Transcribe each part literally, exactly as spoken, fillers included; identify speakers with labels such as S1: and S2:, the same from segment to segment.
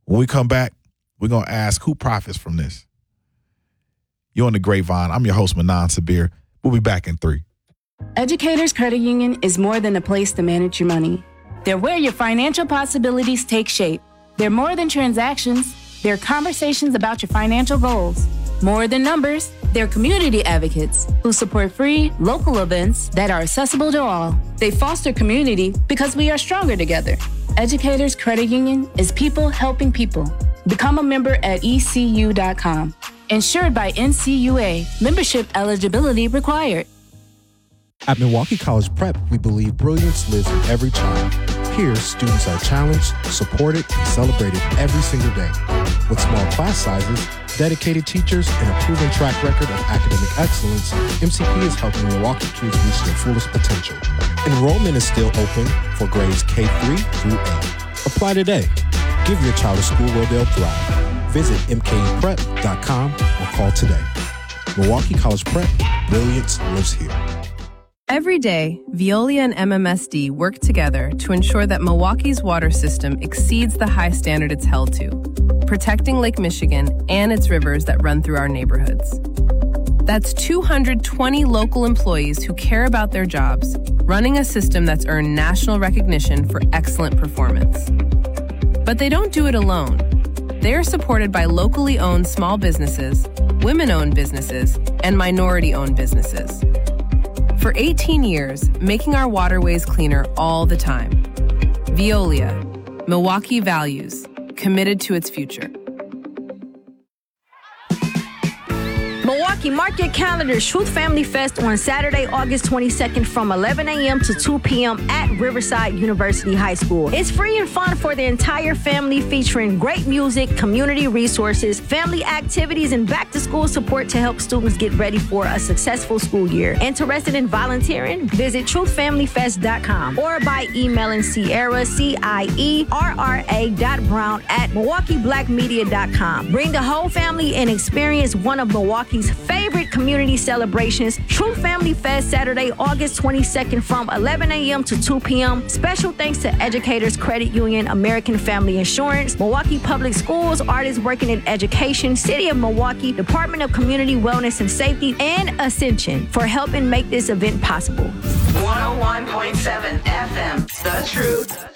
S1: When we come back, we're going to ask who profits from this. You're on The Grapevine. I'm your host, Manan Sabir. We'll be back in three.
S2: Educators Credit Union is more than a place to manage your money. They're where your financial possibilities take shape. They're more than transactions. They're conversations about your financial goals. More than numbers, they're community advocates who support free, local events that are accessible to all. They foster community because we are stronger together. Educators Credit Union is people helping people. Become a member at E C U dot com. Insured by N C U A. Membership eligibility required.
S3: At Milwaukee College Prep, we believe brilliance lives in every child. Here, students are challenged, supported, and celebrated every single day. With small class sizes, dedicated teachers, and a proven track record of academic excellence, M C P is helping Milwaukee kids reach their fullest potential. Enrollment is still open for grades K through eight. Apply today. Give your child a school where they'll thrive. Visit M K E prep dot com or call today. Milwaukee College Prep, brilliance lives here.
S4: Every day, Veolia and M M S D work together to ensure that Milwaukee's water system exceeds the high standard it's held to, protecting Lake Michigan and its rivers that run through our neighborhoods. That's two hundred twenty local employees who care about their jobs, running a system that's earned national recognition for excellent performance. But they don't do it alone. They're supported by locally owned small businesses, women-owned businesses, and minority-owned businesses. For eighteen years, making our waterways cleaner all the time. Veolia, Milwaukee values, committed to its future.
S5: Milwaukee, mark your calendars. Truth Family Fest on Saturday, August twenty-second from eleven a.m. to two p.m. at Riverside University High School. It's free and fun for the entire family, featuring great music, community resources, family activities, and back-to-school support to help students get ready for a successful school year. Interested in volunteering? Visit truth family fest dot com or by emailing Sierra, C I E R R A dot Brown at milwaukee black media dot com. Bring the whole family and experience one of Milwaukee's favorite community celebrations. Truth Family Fest, Saturday, August twenty-second from eleven a.m. to two p.m. Special thanks to Educators Credit Union, American Family Insurance, Milwaukee Public Schools, Artists Working in Education, City of Milwaukee, Department of Community Wellness and Safety, and Ascension for helping make this event possible.
S6: one oh one point seven F M, The Truth.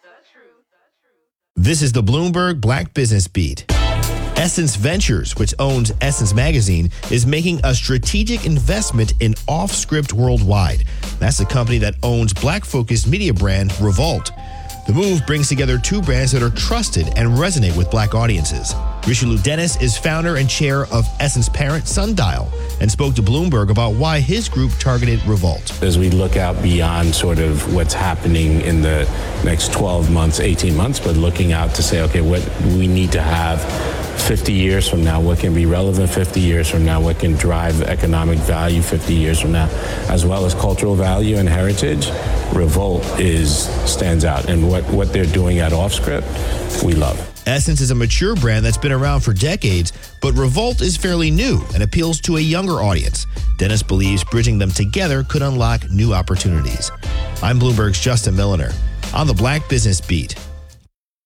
S7: This is the Bloomberg Black Business Beat. Essence Ventures, which owns Essence Magazine, is making a strategic investment in Offscript Worldwide. That's the company that owns Black-focused media brand Revolt. The move brings together two brands that are trusted and resonate with Black audiences. Richelieu Dennis is founder and chair of Essence parent Sundial and spoke to Bloomberg about why his group targeted Revolt.
S8: As we look out beyond sort of what's happening in the next twelve months, eighteen months, but looking out to say, okay, what we need to have fifty years from now, what can be relevant fifty years from now, what can drive economic value fifty years from now, as well as cultural value and heritage. Revolt is stands out, and what, what they're doing at Offscript, we love.
S7: Essence is a mature brand that's been around for decades, but Revolt is fairly new and appeals to a younger audience. Dennis believes bridging them together could unlock new opportunities. I'm Bloomberg's Justin Milliner on the Black Business Beat.